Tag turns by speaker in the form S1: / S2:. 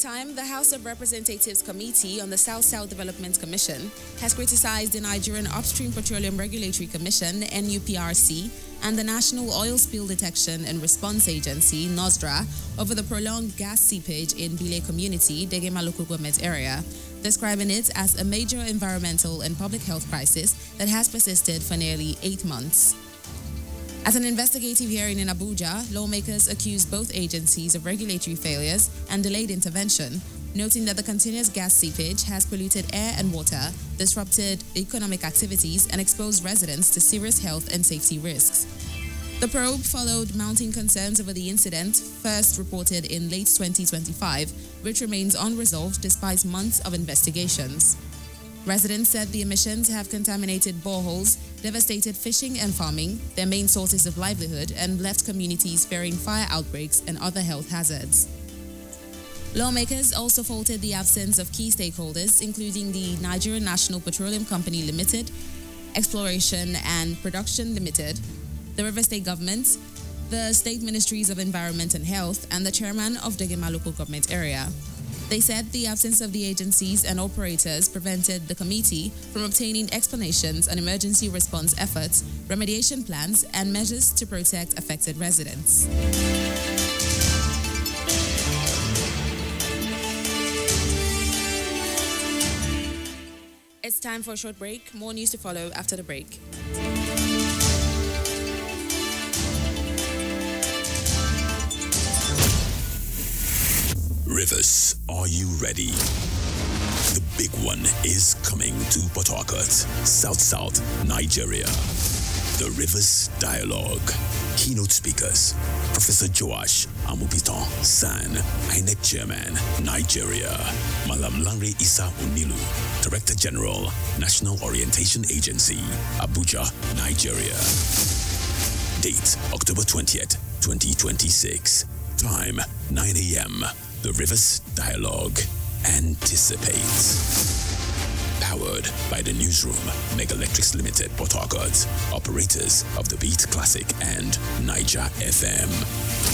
S1: meantime, the House of Representatives Committee on the South-South Development Commission has criticized the Nigerian Upstream Petroleum Regulatory Commission, NUPRC, and the National Oil Spill Detection and Response Agency, NOSDRA, over the prolonged gas seepage in Bile Community, Degema local government area, describing it as a major environmental and public health crisis that has persisted for nearly 8 months. At an investigative hearing in Abuja, lawmakers accused both agencies of regulatory failures and delayed intervention, noting that the continuous gas seepage has polluted air and water, disrupted economic activities, and exposed residents to serious health and safety risks. The probe followed mounting concerns over the incident, first reported in late 2025, which remains unresolved despite months of investigations. Residents said the emissions have contaminated boreholes, devastated fishing and farming, their main sources of livelihood, and left communities fearing fire outbreaks and other health hazards. Lawmakers also faulted the absence of key stakeholders, including the Nigerian National Petroleum Company Limited, Exploration and Production Limited, the River State Government, the State Ministries of Environment and Health, and the chairman of Degema local government area. They said the absence of the agencies and operators prevented the committee from obtaining explanations on emergency response efforts, remediation plans, and measures to protect affected residents. It's time for a short break. More news to follow after the break.
S2: Rivers, are you ready? The big one is coming to Port Harcourt, South, Nigeria. The Rivers Dialogue. Keynote speakers, Professor Joash Amupitan San, INEC Chairman, Nigeria. Malam Lanre Isa Onilu, Director General, National Orientation Agency, Abuja, Nigeria. Date, October 20th, 2026. Time, 9 a.m. The Rivers Dialogue. Anticipate. Powered by the Newsroom, Mega Electrics Limited, Port Harcourt. Operators of the Beat Classic and Niger FM.